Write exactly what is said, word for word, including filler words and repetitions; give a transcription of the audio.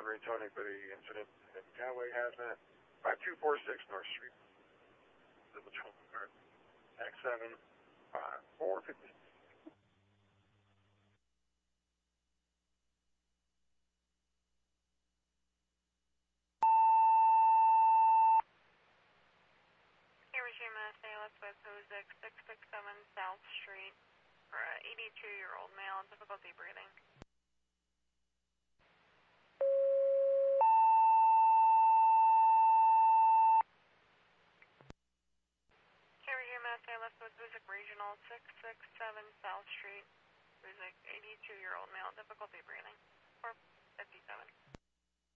Ray Tony for the incident in Callaway Hazmat, five two four six North Street, Village Home Guard, X seven five four fifty. Regime S A, let's go Hoosick, six six seven South Street, for an eighty-two-year-old male, difficulty breathing. Regime S A, let's go Hoosick Regional, six six seven South Street, Hoosick, eighty-two-year-old male, difficulty breathing, four fifty-seven.